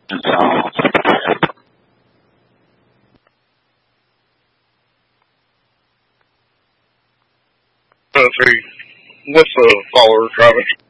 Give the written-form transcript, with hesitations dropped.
and so let's see. What's the follower driving?